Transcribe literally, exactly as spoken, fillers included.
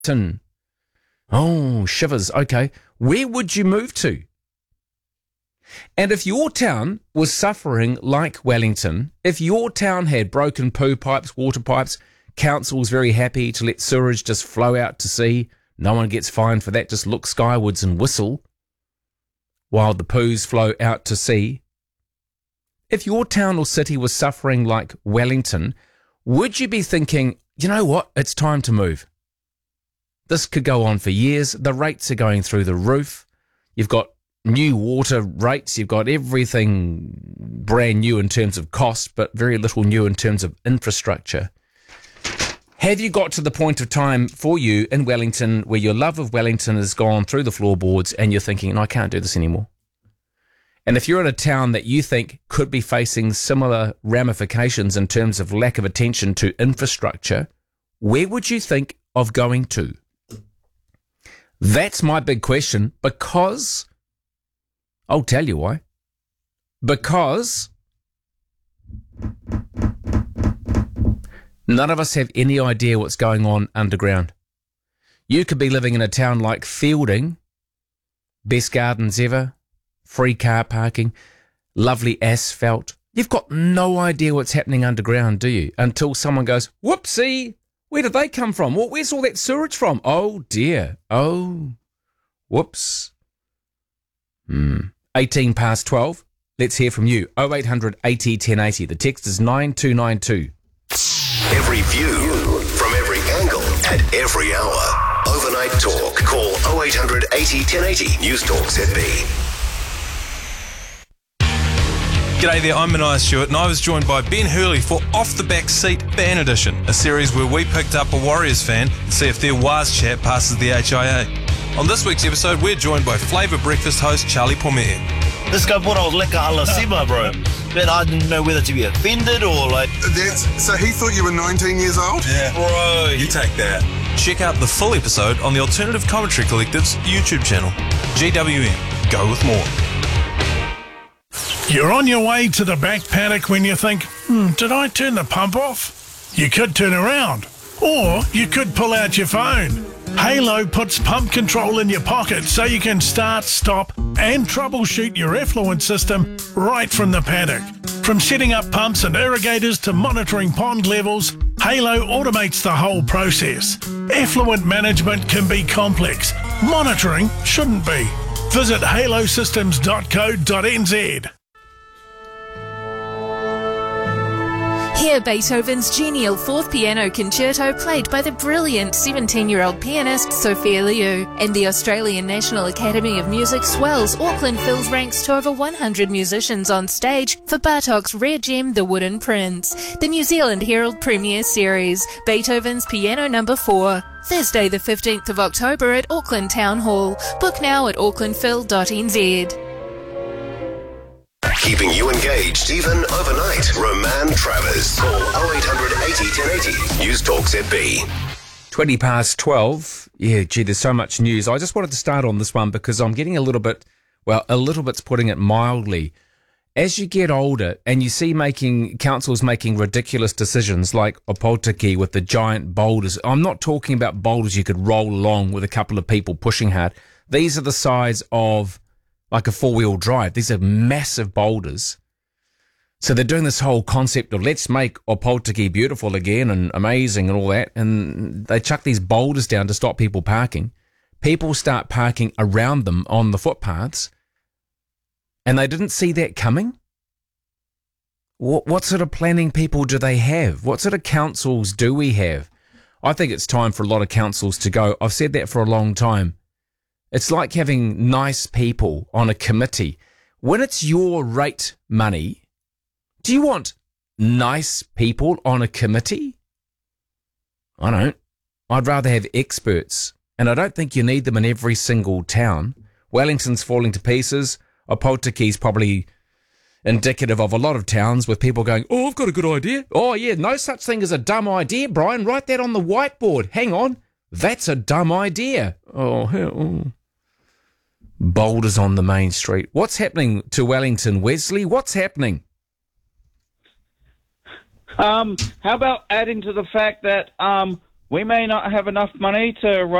Wellington. Oh, shivers. Okay. Where would you move to? And if your town was suffering like Wellington, if your town had broken poo pipes, water pipes, council was very happy to let sewerage just flow out to sea, no one gets fined for that, just look skywards and whistle while the poos flow out to sea. If your town or city was suffering like Wellington, would you be thinking, you know what, it's time to move? This could go on for years. The rates are going through the roof. You've got new water rates. You've got everything brand new in terms of cost, but very little new in terms of infrastructure. Have you got to the point of time for you in Wellington where your love of Wellington has gone through the floorboards and you're thinking, no, I can't do this anymore? And if you're in a town that you think could be facing similar ramifications in terms of lack of attention to infrastructure, where would you think of going to? That's my big question, because I'll tell you why. Because none of us have any idea what's going on underground. You could be living in a town like Fielding, best gardens ever, free car parking, lovely asphalt. You've got no idea what's happening underground, do you? Until someone goes, whoopsie, where did they come from? Where's all that sewage from? Oh dear. Oh, whoops. Hmm. eighteen past twelve. Let's hear from you. oh eight hundred eighty ten eighty. The text is nine two nine two. Every view from every angle at every hour. Overnight Talk. Call oh eight hundred eighty ten eighty. News Talk Z B. G'day there, I'm Mania Stewart and I was joined by Ben Hurley for Off the Back Seat Ban Edition, a series where we picked up a Warriors fan to see if their Waz chat passes the H I A. On this week's episode, we're joined by Flavour Breakfast host Charlie Pomea. This guy brought out Leka Alasima, bro. But I didn't know whether to be offended or like... That's, so he thought you were nineteen years old? Yeah. Bro. You take that. Check out the full episode on the Alternative Commentary Collective's YouTube channel. G W M. Go with more. You're on your way to the back paddock when you think, hmm, did I turn the pump off? You could turn around. Or you could pull out your phone. Halo puts pump control in your pocket so you can start, stop and troubleshoot your effluent system right from the paddock. From setting up pumps and irrigators to monitoring pond levels, Halo automates the whole process. Effluent management can be complex. Monitoring shouldn't be. Visit halo systems dot co dot n z. Hear Beethoven's genial Fourth Piano Concerto played by the brilliant seventeen-year-old pianist Sophia Liu. And the Australian National Academy of Music swells Auckland Phil's ranks to over one hundred musicians on stage for Bartok's rare gem The Wooden Prince, the New Zealand Herald Premiere Series, Beethoven's Piano Number four. Thursday the fifteenth of October at Auckland Town Hall. Book now at auckland phil dot n z. Keeping you engaged even overnight. Roman Travers. Call oh eight hundred eighty ten eighty. News Talk Z B. twenty past twelve. Yeah, gee, there's so much news. I just wanted to start on this one because I'm getting a little bit, well, a little bit's putting it mildly. As you get older and you see making councils making ridiculous decisions like Opotiki with the giant boulders. I'm not talking about boulders you could roll along with a couple of people pushing hard. These are the size of like a four-wheel drive. These are massive boulders. So they're doing this whole concept of let's make Opotiki beautiful again and amazing and all that. And they chuck these boulders down to stop people parking. People start parking around them on the footpaths. And they didn't see that coming? What, what sort of planning people do they have? What sort of councils do we have? I think it's time for a lot of councils to go. I've said that for a long time. It's like having nice people on a committee. When it's your rate money, do you want nice people on a committee? I don't. I'd rather have experts, and I don't think you need them in every single town. Wellington's falling to pieces. Opotiki's probably indicative of a lot of towns with people going, oh, I've got a good idea. Oh, yeah, no such thing as a dumb idea, Brian. Write that on the whiteboard. Hang on. That's a dumb idea. Oh, hell. Boulders on the main street. What's happening to Wellington, Wesley? What's happening? Um, how about adding to the fact that um, We may not have enough money to run